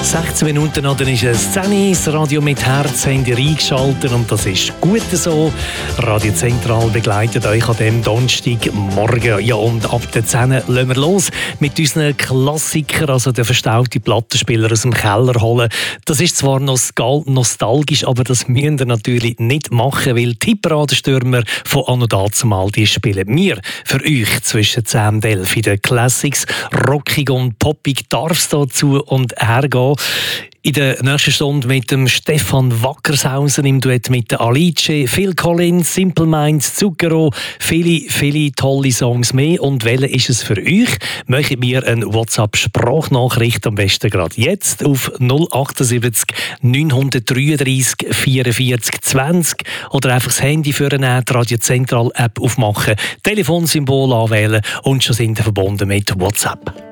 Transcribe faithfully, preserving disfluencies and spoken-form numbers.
sechzehn Minuten noch, dann ist es zehn, das Radio mit Herz haben ihr eingeschaltet und das ist gut so. Radio Zentral begleitet euch an diesem Donnerstagmorgen. Ja, und ab der zehn lassen wir los mit unseren Klassikern, also den verstaubten Plattenspieler aus dem Keller holen. Das ist zwar nostalgisch, aber das müsst ihr natürlich nicht machen, weil die Hitparadenstürmer von Anno dazumal, die spielen wir für euch zwischen zehn und elf in den Classics. Rockig und poppig darf es dazu und hergehen. In der nächsten Stunde mit dem Stefan Wackershausen im Duett mit der Alice, Phil Collins, Simple Minds, Zucchero, viele, viele tolle Songs mehr. Und welche ist es für euch? Möchtet mir eine WhatsApp-Sprachnachricht am besten gerade jetzt auf null achtundsiebzig neunhundertdreiunddreißig vierundvierzig zwanzig oder einfach das Handy für eine Radio Zentral App aufmachen, Telefonsymbol anwählen und schon sind ihr verbunden mit WhatsApp.